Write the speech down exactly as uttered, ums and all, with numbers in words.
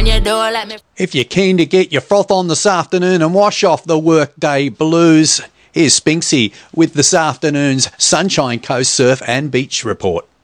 on your door, let me... If you're keen to get your froth on this afternoon and wash off the workday blues, here's Spinksy with this afternoon's Sunshine Coast Surf and Beach Report.